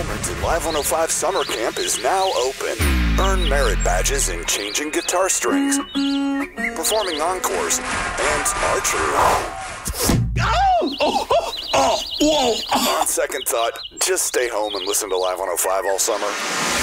Live 105 Summer Camp is now open. Earn merit badges in changing guitar strings, performing encores, and archery. Whoa! On second thought, just stay home and listen to Live 105 all summer.